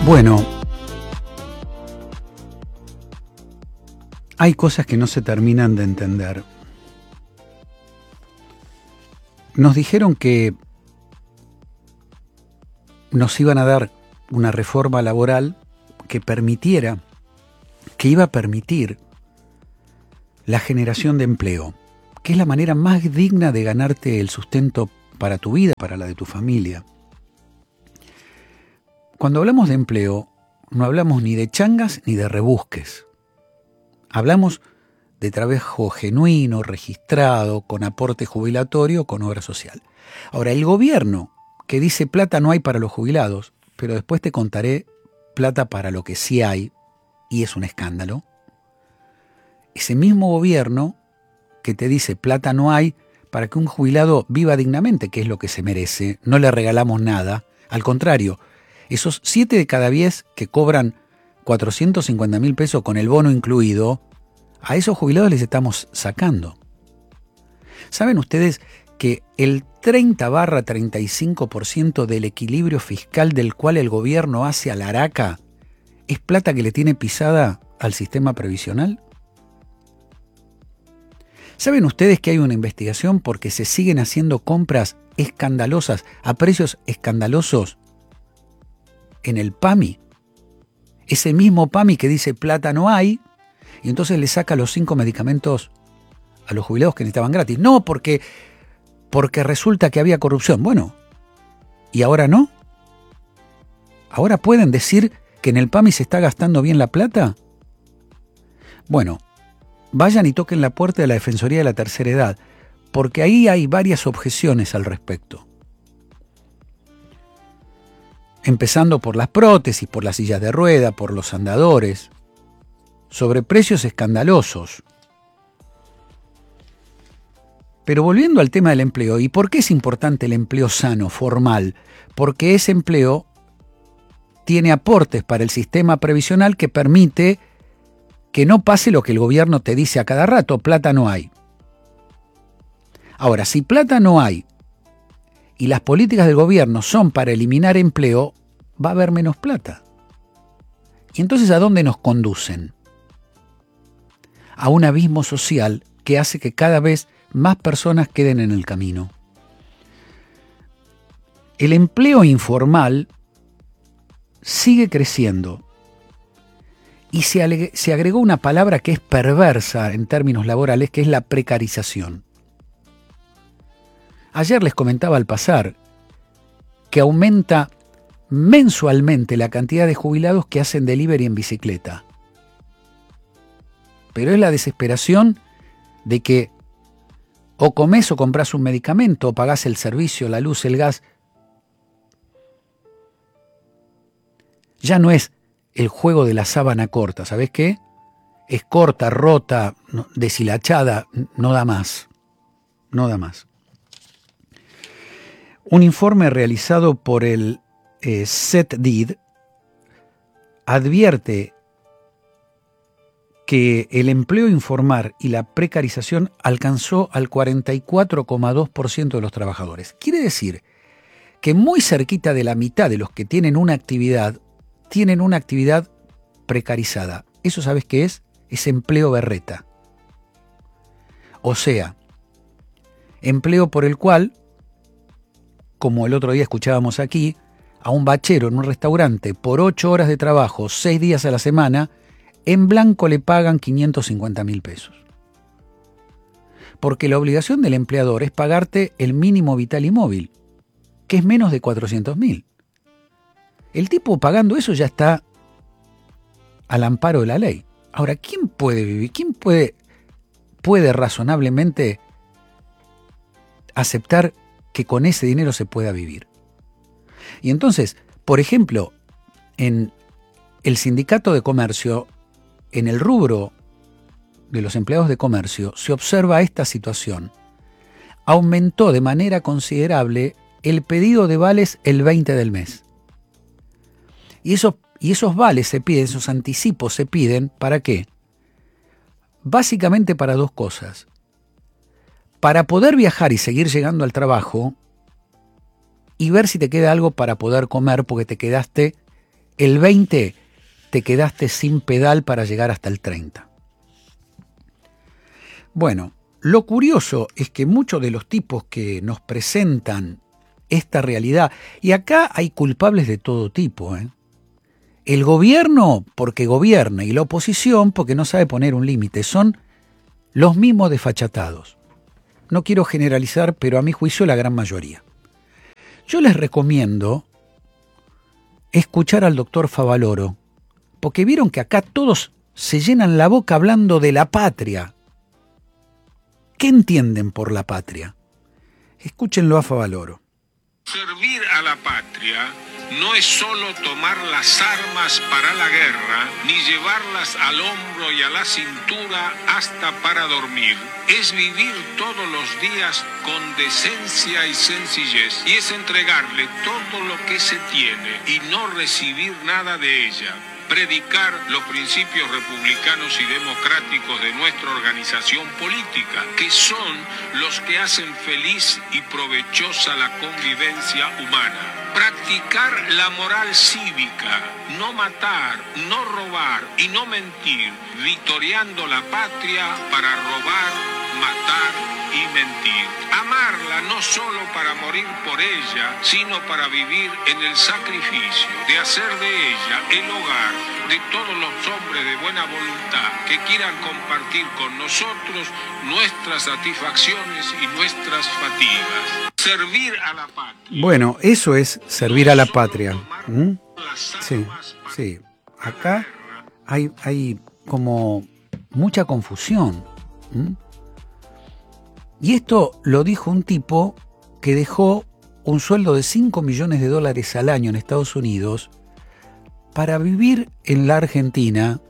Bueno, hay cosas que no se terminan de entender. Nos dijeron que nos iban a dar una reforma laboral que iba a permitir la generación de empleo, que es la manera más digna de ganarte el sustento para tu vida, para la de tu familia. Cuando hablamos de empleo, no hablamos ni de changas ni de rebusques. Hablamos de trabajo genuino, registrado, con aporte jubilatorio, con obra social. Ahora, el gobierno que dice plata no hay para los jubilados, pero después te contaré plata para lo que sí hay, y es un escándalo. Ese mismo gobierno que te dice plata no hay para que un jubilado viva dignamente, que es lo que se merece, no le regalamos nada, al contrario, esos 7 de cada 10 que cobran 450.000 pesos con el bono incluido, a esos jubilados les estamos sacando. ¿Saben ustedes que el 30-35% del equilibrio fiscal del cual el gobierno hace a la araca es plata que le tiene pisada al sistema previsional? ¿Saben ustedes que hay una investigación porque se siguen haciendo compras escandalosas a precios escandalosos en el PAMI? Ese mismo PAMI que dice plata no hay, y entonces le saca los 5 medicamentos a los jubilados que necesitaban gratis. No, porque resulta que había corrupción. Bueno, ¿y ahora no? ¿Ahora pueden decir que en el PAMI se está gastando bien la plata? Bueno, vayan y toquen la puerta de la Defensoría de la Tercera Edad, porque ahí hay varias objeciones al respecto. Empezando por las prótesis, por las sillas de rueda, por los andadores, sobre precios escandalosos. Pero volviendo al tema del empleo, ¿y por qué es importante el empleo sano, formal? Porque ese empleo tiene aportes para el sistema previsional que permite que no pase lo que el gobierno te dice a cada rato, plata no hay. Ahora, si plata no hay y las políticas del gobierno son para eliminar empleo, va a haber menos plata. ¿Y entonces a dónde nos conducen? A un abismo social que hace que cada vez más personas queden en el camino. El empleo informal sigue creciendo y se agregó una palabra que es perversa en términos laborales, que es la precarización. Ayer les comentaba al pasar que aumenta mensualmente la cantidad de jubilados que hacen delivery en bicicleta. Pero es la desesperación de que o comés o comprás un medicamento, o pagás el servicio, la luz, el gas. Ya no es el juego de la sábana corta, ¿sabés qué? Es corta, rota, deshilachada, no da más. No da más. Un informe realizado por el CETDID advierte que el empleo informal y la precarización alcanzó al 44,2% de los trabajadores. Quiere decir que muy cerquita de la mitad de los que tienen una actividad precarizada. ¿Eso sabes qué es? Es empleo berreta. O sea, empleo por el cual, como el otro día escuchábamos aquí, a un bachero en un restaurante por 8 horas de trabajo, 6 días a la semana, en blanco le pagan 550.000 pesos. Porque la obligación del empleador es pagarte el mínimo vital y móvil, que es menos de 400.000. El tipo pagando eso ya está al amparo de la ley. Ahora, ¿quién puede vivir? ¿Quién puede razonablemente aceptar que con ese dinero se pueda vivir? Y entonces, por ejemplo, en el sindicato de comercio, en el rubro de los empleados de comercio, se observa esta situación. Aumentó de manera considerable el pedido de vales el 20 del mes. Y esos vales se piden, esos anticipos se piden, ¿para qué? Básicamente para 2 cosas. Para poder viajar y seguir llegando al trabajo y ver si te queda algo para poder comer porque te quedaste el 20 te quedaste sin pedal para llegar hasta el 30. Bueno, lo curioso es que muchos de los tipos que nos presentan esta realidad, y acá hay culpables de todo tipo, el gobierno porque gobierna y la oposición porque no sabe poner un límite, son los mismos desfachatados. No quiero generalizar, pero a mi juicio la gran mayoría. Yo les recomiendo escuchar al doctor Favaloro, porque vieron que acá todos se llenan la boca hablando de la patria. ¿Qué entienden por la patria? Escúchenlo a Favaloro. Servir a la patria no es solo tomar las armas para la guerra, ni llevarlas al hombro y a la cintura hasta para dormir. Es vivir todos los días con decencia y sencillez, y es entregarle todo lo que se tiene y no recibir nada de ella. Predicar los principios republicanos y democráticos de nuestra organización política, que son los que hacen feliz y provechosa la convivencia humana. Practicar la moral cívica, no matar, no robar y no mentir, victoriando la patria para robar, matar y mentir. Amarla no solo para morir por ella, sino para vivir en el sacrificio de hacer de ella el hogar de todos los hombres de buena voluntad que quieran compartir con nosotros nuestras satisfacciones y nuestras fatigas. Servir a la patria. Bueno, eso es servir a la patria. Sí, sí. Acá hay como mucha confusión. Y esto lo dijo un tipo que dejó un sueldo de $5 millones al año en Estados Unidos para vivir en la Argentina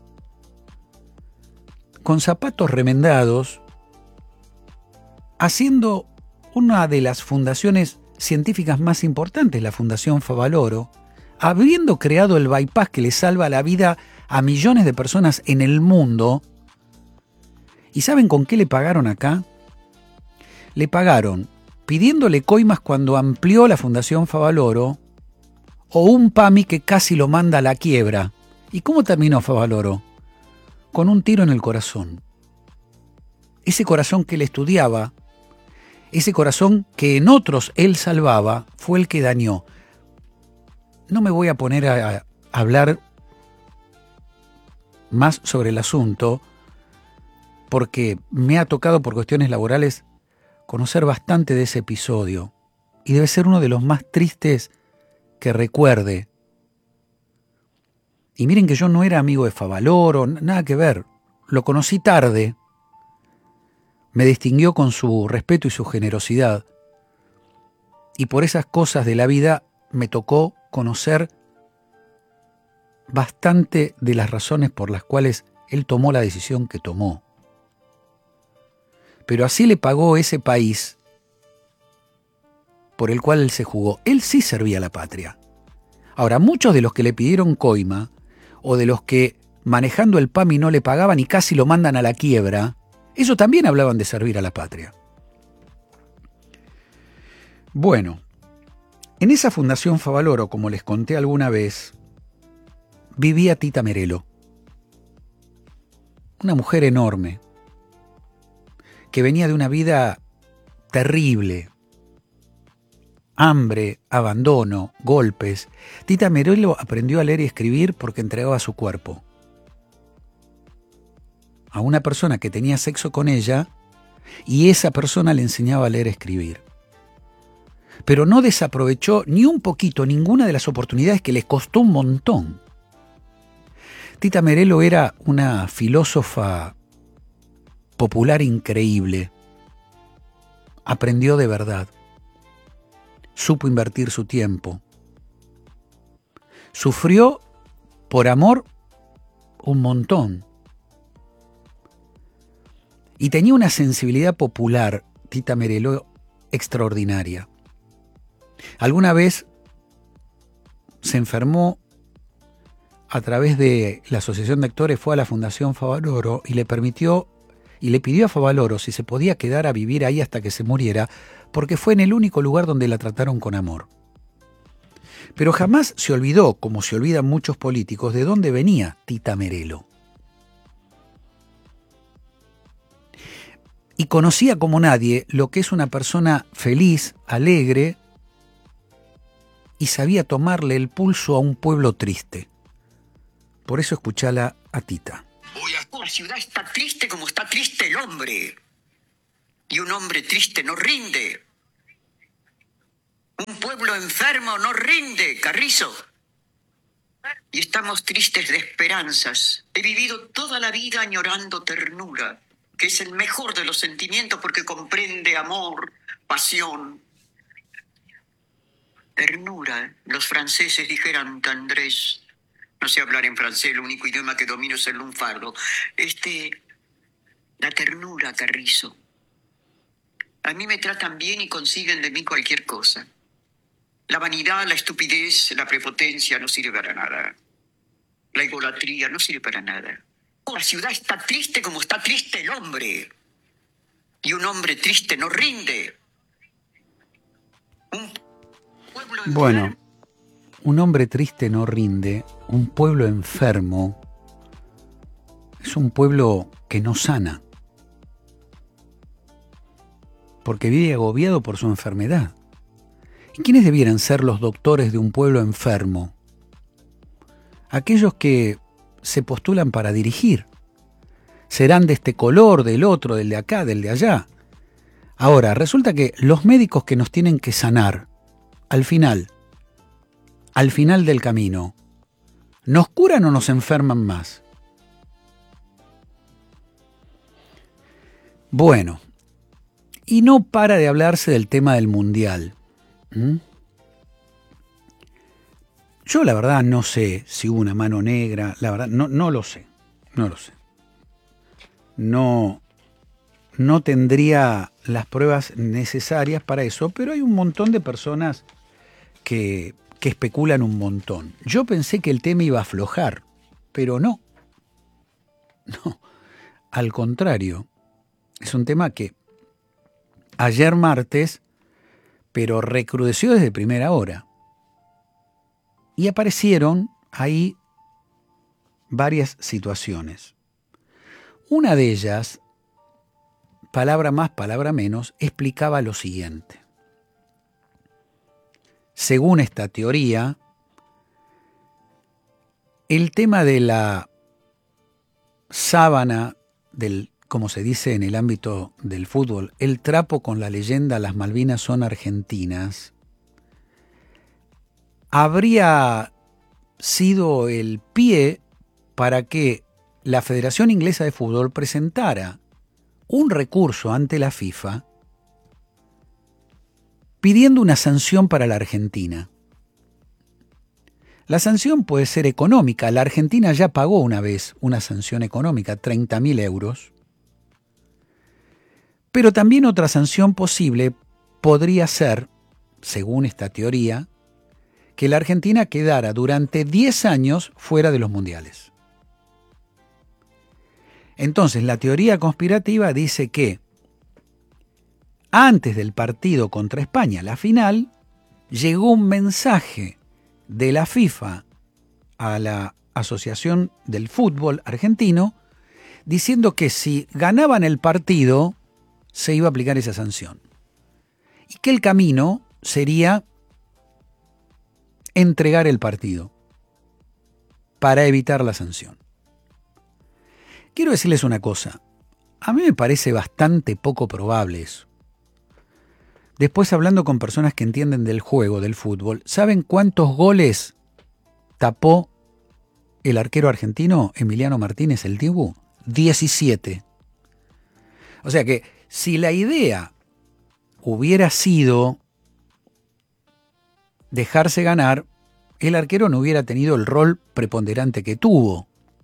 con zapatos remendados, haciendo una de las fundaciones científicas más importantes, la Fundación Favaloro, habiendo creado el bypass que le salva la vida a millones de personas en el mundo. ¿Y saben con qué le pagaron acá? Le pagaron pidiéndole coimas cuando amplió la Fundación Favaloro, o un PAMI que casi lo manda a la quiebra. ¿Y cómo terminó Favaloro? Con un tiro en el corazón. Ese corazón que él estudiaba, ese corazón que en otros él salvaba, fue el que dañó. No me voy a poner a hablar más sobre el asunto, porque me ha tocado por cuestiones laborales conocer bastante de ese episodio, y debe ser uno de los más tristes que recuerde. Y miren que yo no era amigo de Favaloro, nada que ver, lo conocí tarde, me distinguió con su respeto y su generosidad, y por esas cosas de la vida me tocó conocer bastante de las razones por las cuales él tomó la decisión que tomó. Pero así le pagó ese país por el cual él se jugó. Él sí servía a la patria. Ahora, muchos de los que le pidieron coima, o de los que manejando el PAMI no le pagaban y casi lo mandan a la quiebra, ellos también hablaban de servir a la patria. Bueno, en esa Fundación Favaloro, como les conté alguna vez, vivía Tita Merello, una mujer enorme, que venía de una vida terrible, hambre, abandono, golpes. Tita Merello aprendió a leer y escribir porque entregaba su cuerpo a una persona que tenía sexo con ella, y esa persona le enseñaba a leer y escribir. Pero no desaprovechó ni un poquito ninguna de las oportunidades que les costó un montón. Tita Merello era una filósofa popular increíble. Aprendió de verdad. Supo invertir su tiempo. Sufrió por amor un montón. Y tenía una sensibilidad popular, Tita Merello, extraordinaria. Alguna vez se enfermó a través de la Asociación de Actores, fue a la Fundación Favaloro y le pidió a Favaloro si se podía quedar a vivir ahí hasta que se muriera, porque fue en el único lugar donde la trataron con amor. Pero jamás se olvidó, como se olvidan muchos políticos, de dónde venía Tita Merello. Y conocía como nadie lo que es una persona feliz, alegre, y sabía tomarle el pulso a un pueblo triste. Por eso escuchala a Tita. Hoy la ciudad está triste como está triste el hombre. Y un hombre triste no rinde. Un pueblo enfermo no rinde, Carrizo. Y estamos tristes de esperanzas. He vivido toda la vida añorando ternura, que es el mejor de los sentimientos porque comprende amor, pasión. Ternura. Los franceses dijeran tendrés. No sé hablar en francés, el único idioma que domino es el lunfardo. La ternura, Carrizo. A mí me tratan bien y consiguen de mí cualquier cosa. La vanidad, la estupidez, la prepotencia no sirve para nada. La idolatría no sirve para nada. La ciudad está triste como está triste el hombre. Y un hombre triste no rinde. Bueno, un hombre triste no rinde. Un pueblo enfermo es un pueblo que no sana, porque vive agobiado por su enfermedad. ¿Y quiénes debieran ser los doctores de un pueblo enfermo? Aquellos que se postulan para dirigir. Serán de este color, del otro, del de acá, del de allá. Ahora, resulta que los médicos que nos tienen que sanar, al final del camino, ¿nos curan o nos enferman más? Bueno, y no para de hablarse del tema del mundial. Yo la verdad no sé si hubo una mano negra, la verdad no lo sé. No tendría las pruebas necesarias para eso, pero hay un montón de personas que especulan un montón. Yo pensé que el tema iba a aflojar, pero no. Al contrario, es un tema que ayer martes, pero recrudeció desde primera hora. Y aparecieron ahí varias situaciones. Una de ellas, palabra más, palabra menos, explicaba lo siguiente. Según esta teoría, el tema de la sábana del, como se dice en el ámbito del fútbol, el trapo con la leyenda "Las Malvinas son argentinas", habría sido el pie para que la Federación Inglesa de Fútbol presentara un recurso ante la FIFA pidiendo una sanción para la Argentina. La sanción puede ser económica. La Argentina ya pagó una vez una sanción económica, 30.000 euros. Pero también otra sanción posible podría ser, según esta teoría, que la Argentina quedara durante 10 años fuera de los mundiales. Entonces, la teoría conspirativa dice que antes del partido contra España, la final, llegó un mensaje de la FIFA a la Asociación del Fútbol Argentino diciendo que si ganaban el partido se iba a aplicar esa sanción y que el camino sería entregar el partido para evitar la sanción. Quiero decirles una cosa, a mí me parece bastante poco probable eso. Después, hablando con personas que entienden del juego, del fútbol, ¿saben cuántos goles tapó el arquero argentino Emiliano Martínez, el Dibu? 17. O sea que si la idea hubiera sido dejarse ganar, el arquero no hubiera tenido el rol preponderante que tuvo.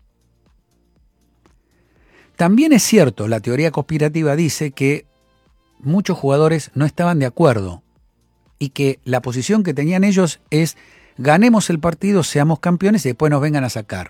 También es cierto, la teoría conspirativa dice que muchos jugadores no estaban de acuerdo y que la posición que tenían ellos es: ganemos el partido, seamos campeones y después nos vengan a sacar.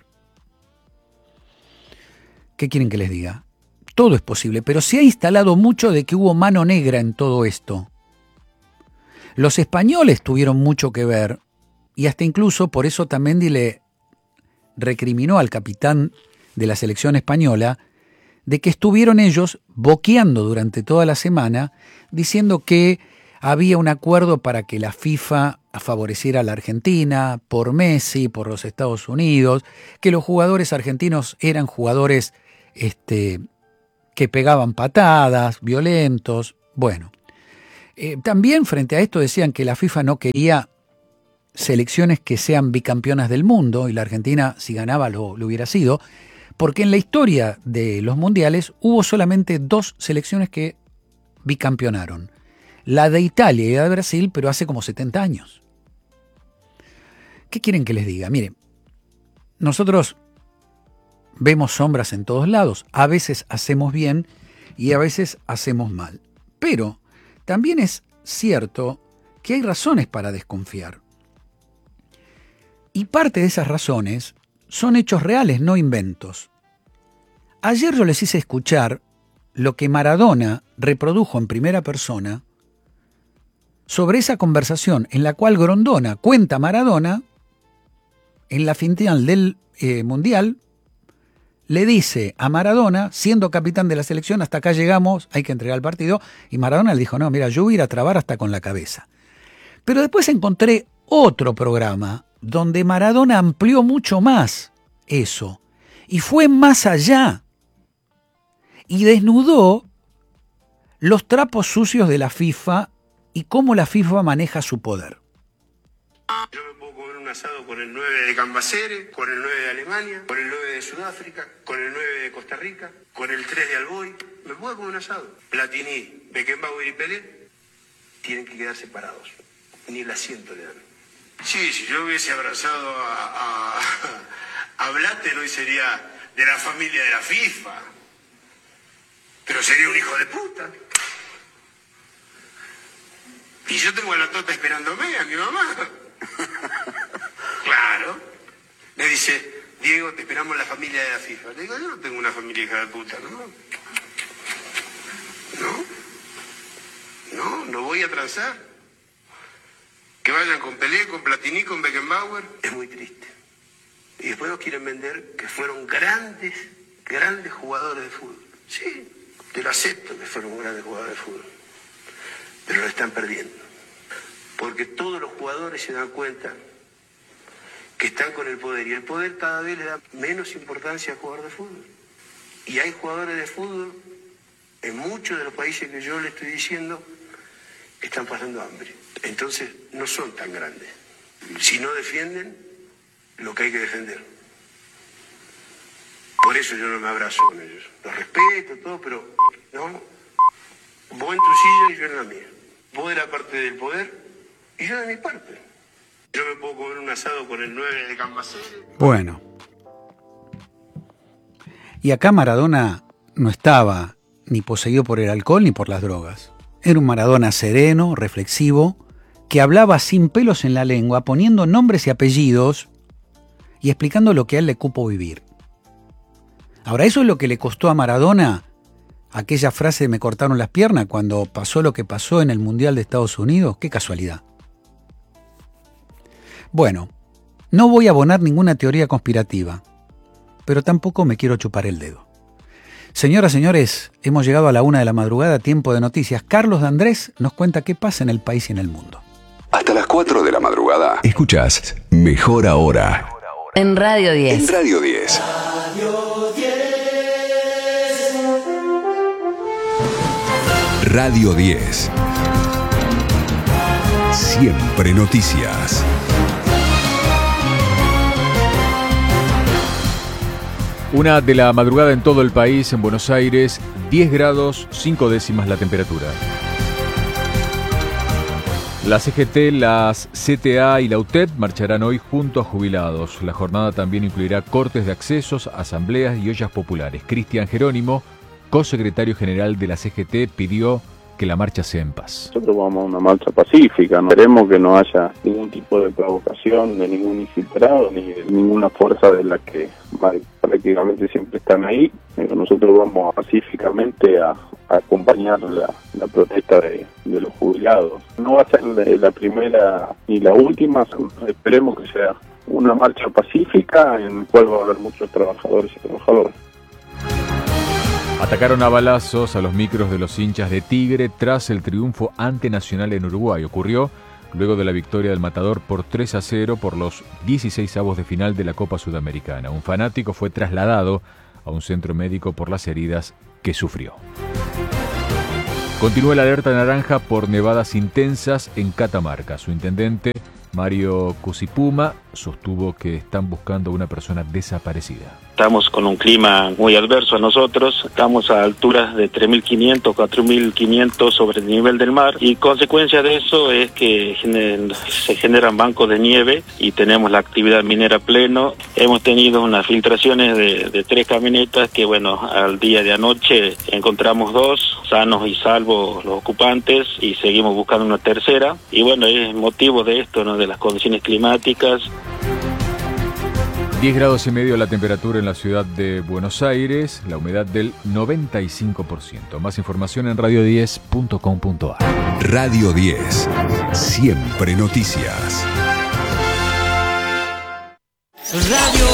¿Qué quieren que les diga? Todo es posible, pero se ha instalado mucho de que hubo mano negra en todo esto. Los españoles tuvieron mucho que ver y hasta incluso por eso Tamendi le recriminó al capitán de la selección española de que estuvieron ellos boqueando durante toda la semana diciendo que había un acuerdo para que la FIFA favoreciera a la Argentina por Messi, por los Estados Unidos, que los jugadores argentinos eran jugadores que pegaban patadas, violentos. Bueno, también frente a esto decían que la FIFA no quería selecciones que sean bicampeonas del mundo, y la Argentina, si ganaba, lo hubiera sido, porque en la historia de los mundiales hubo solamente 2 selecciones que bicampeonaron. La de Italia y la de Brasil, pero hace como 70 años. ¿Qué quieren que les diga? Miren, nosotros vemos sombras en todos lados. A veces hacemos bien y a veces hacemos mal. Pero también es cierto que hay razones para desconfiar. Y parte de esas razones son hechos reales, no inventos. Ayer yo les hice escuchar lo que Maradona reprodujo en primera persona sobre esa conversación en la cual Grondona cuenta a Maradona, en la final del Mundial, le dice a Maradona, siendo capitán de la selección, hasta acá llegamos, hay que entregar el partido, y Maradona le dijo, no, mira, yo voy a ir a trabar hasta con la cabeza. Pero después encontré otro programa donde Maradona amplió mucho más eso, y fue más allá, y desnudó los trapos sucios de la FIFA y cómo la FIFA maneja su poder. Yo me puedo comer un asado con el 9 de Cambaceres, con el 9 de Alemania, con el 9 de Sudáfrica, con el 9 de Costa Rica, con el 3 de Alboy. Me puedo comer un asado. Platini, Beckenbauer y Pelé tienen que quedar separados. Ni el asiento le dan. Sí, si yo hubiese abrazado a Blatter, hoy sería de la familia de la FIFA. Pero sería un hijo de puta. Y yo tengo a la Tota esperándome, a mi mamá. Claro. Me dice, Diego, te esperamos la familia de la FIFA. Le digo, yo no tengo una familia hija de puta, ¿no? No voy a transar. Que vayan con Pelé, con Platini, con Beckenbauer. Es muy triste. Y después nos quieren vender que fueron grandes jugadores de fútbol. Sí, te lo acepto que fueron grandes jugadores de fútbol. Pero lo están perdiendo. Porque todos los jugadores se dan cuenta que están con el poder. Y el poder cada vez le da menos importancia al jugador de fútbol. Y hay jugadores de fútbol en muchos de los países que yo le estoy diciendo que están pasando hambre. Entonces no son tan grandes. Si no defienden lo que hay que defender. Por eso yo no me abrazo con ellos. Los respeto, todo, pero no. Vos en tu silla y yo en la mía. Vos de la parte del poder y yo de mi parte. Yo me puedo comer un asado con el 9 de Cambaceres. Bueno. Y acá Maradona no estaba ni poseído por el alcohol ni por las drogas. Era un Maradona sereno, reflexivo, que hablaba sin pelos en la lengua, poniendo nombres y apellidos y explicando lo que a él le cupo vivir. Ahora, eso es lo que le costó a Maradona aquella frase de me cortaron las piernas cuando pasó lo que pasó en el Mundial de Estados Unidos. ¡Qué casualidad! Bueno, no voy a abonar ninguna teoría conspirativa, pero tampoco me quiero chupar el dedo. Señoras, señores, hemos llegado a la 1 de la madrugada, tiempo de noticias. Carlos de Andrés nos cuenta qué pasa en el país y en el mundo. Hasta las 4 de la madrugada. Escuchás Mejor Ahora. En Radio 10. En Radio 10. Radio 10. Siempre noticias. Una de la madrugada en todo el país, en Buenos Aires, 10 grados 5 décimas la temperatura. La CGT, las CTA y la UTED marcharán hoy junto a jubilados. La jornada también incluirá cortes de accesos, asambleas y ollas populares. Cristian Jerónimo, cosecretario general de la CGT, pidió que la marcha sea en paz. Nosotros vamos a una marcha pacífica, no queremos que no haya ningún tipo de provocación, de ningún infiltrado, ni de ninguna fuerza de la que prácticamente siempre están ahí, nosotros vamos pacíficamente a acompañar la protesta de los jubilados. No va a ser la primera ni la última, esperemos que sea una marcha pacífica en la cual va a haber muchos trabajadores y trabajadoras. Atacaron a balazos a los micros de los hinchas de Tigre tras el triunfo ante Nacional en Uruguay. Ocurrió luego de la victoria del Matador por 3-0 por los 16avos de final de la Copa Sudamericana. Un fanático fue trasladado a un centro médico por las heridas que sufrió. Continúa la alerta naranja por nevadas intensas en Catamarca. Su intendente, Mario Cusipuma, sostuvo que están buscando a una persona desaparecida. Estamos con un clima muy adverso a nosotros, estamos a alturas de 3.500, 4.500 sobre el nivel del mar, y consecuencia de eso es que se generan bancos de nieve y tenemos la actividad minera pleno. Hemos tenido unas filtraciones de 3 camionetas que, bueno, al día de anoche encontramos 2, sanos y salvos los ocupantes, y seguimos buscando una tercera. Y bueno, es motivo de esto, ¿no?, de las condiciones climáticas. 10 grados y medio la temperatura en la ciudad de Buenos Aires, la humedad del 95%. Más información en radio10.com.ar. Radio 10. Siempre noticias. Radio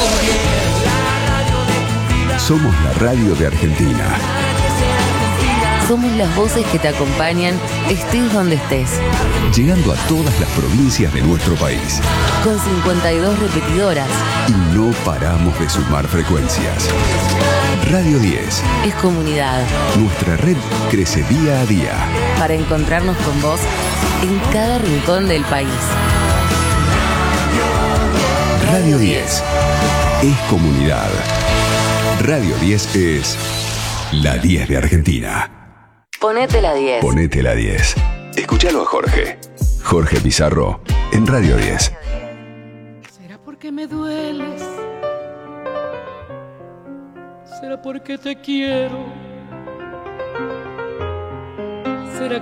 10. Somos la radio de Argentina. Somos las voces que te acompañan, estés donde estés. Llegando a todas las provincias de nuestro país. Con 52 repetidoras. Y no paramos de sumar frecuencias. Radio 10. Es comunidad. Nuestra red crece día a día. Para encontrarnos con vos en cada rincón del país. Radio 10. Es comunidad. Radio 10 es la 10 de Argentina. Ponete la 10. Ponete la 10. Escúchalo a Jorge. Jorge Pizarro en Radio 10. ¿Será porque me dueles? ¿Será porque te quiero?